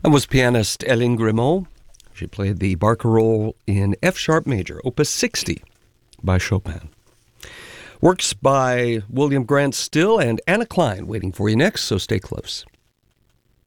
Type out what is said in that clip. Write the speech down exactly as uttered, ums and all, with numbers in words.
That was pianist Hélène Grimaud. She played the barcarolle in F-sharp major, Opus sixty by Chopin. Works by William Grant Still and Anna Klein waiting for you next, so stay close.